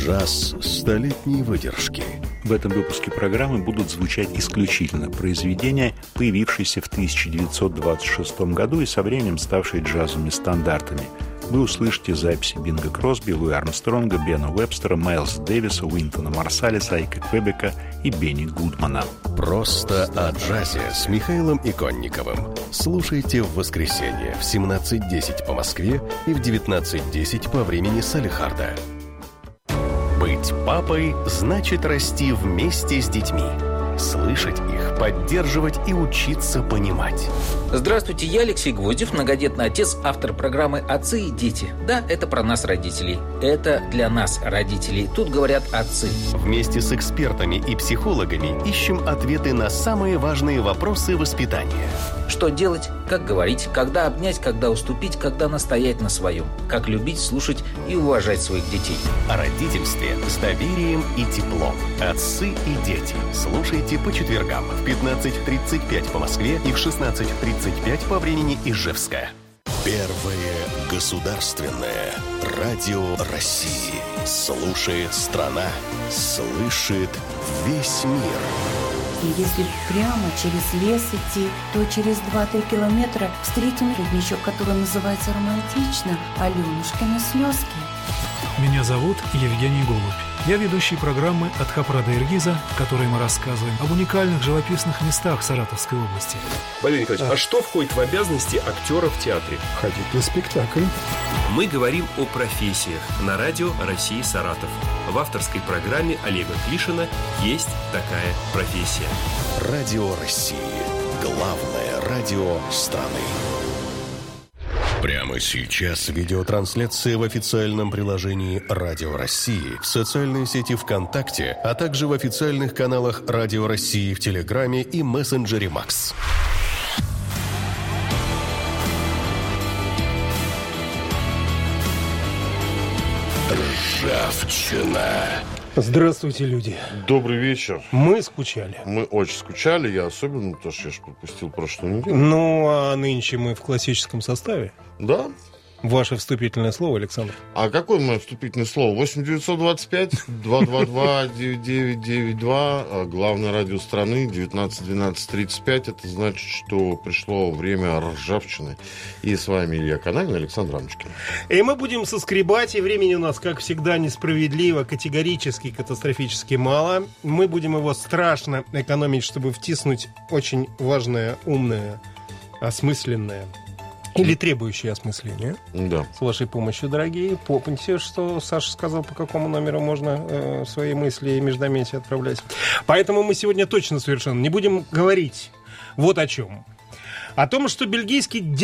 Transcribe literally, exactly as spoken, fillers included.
Джаз столетней выдержки. В этом выпуске программы будут звучать исключительно произведения, появившиеся в тысяча девятьсот двадцать шестом году и со временем ставшие джазовыми стандартами. Вы услышите записи Бинга Кросби, Луи Армстронга, Бена Уэбстера, Майлса Дэвиса, Уинтона Марсалиса, Айка Квебека и Бенни Гудмана. Просто о джазе с Михаилом Иконниковым. Слушайте в воскресенье в семнадцать десять по Москве и в девятнадцать десять по времени Салехарда. Быть папой значит расти вместе с детьми. Слышать их, поддерживать и учиться понимать. Здравствуйте, я Алексей Гвоздев, многодетный отец, автор программы «Отцы и дети». Да, это про нас, родителей. Это для нас, родителей. Тут говорят отцы. Вместе с экспертами и психологами ищем ответы на самые важные вопросы воспитания. Что делать, как говорить, когда обнять, когда уступить, когда настоять на своем. Как любить, слушать и уважать своих детей. О родительстве с доверием и теплом. Отцы и дети. Слушайте по четвергам в пятнадцать тридцать пять по Москве и в шестнадцать тридцать пять по времени Ижевска. Первое государственное радио России. Слушает страна, слышит весь мир. И если прямо через лес идти, то через два-три километра встретим родничок, который называется романтично «Аленушкины слезки». Меня зовут Евгений Голубь. Я ведущий программы «От Хопра до Иргиза», в которой мы рассказываем об уникальных живописных местах Саратовской области. Валерий Николаевич, а, а что входит в обязанности актера в театре? Ходить на спектакль. Мы говорим о профессиях на радио России Саратов. В авторской программе Олега Клишина «Есть такая профессия». Радио России. Главное радио страны. Прямо сейчас видеотрансляция в официальном приложении Радио России, в социальной сети ВКонтакте, а также в официальных каналах Радио России в Телеграме и мессенджере Макс. Ржавчина. Здравствуйте, люди. Добрый вечер. Мы скучали. Мы очень скучали, я особенно, потому что я же пропустил прошлую неделю. Ну, а нынче мы в классическом составе. Да. Ваше вступительное слово, Александр. А какое мое вступительное слово? восемь девятьсот двадцать пять два два два девять девять девять два. Главное радио страны. девятнадцать двенадцать тридцать пять. Это значит, что пришло время ржавчины. И с вами Илья Канавин и Александр Рамочкин. И мы будем соскребать. И времени у нас, как всегда, несправедливо, категорически, катастрофически мало. Мы будем его страшно экономить, чтобы втиснуть очень важное, умное, осмысленное или требующие осмысления. Да. С вашей помощью, дорогие. Помните, что Саша сказал, по какому номеру можно э, свои мысли и междометия отправлять. Поэтому мы сегодня точно совершенно не будем говорить вот о чем. О том, что бельгийский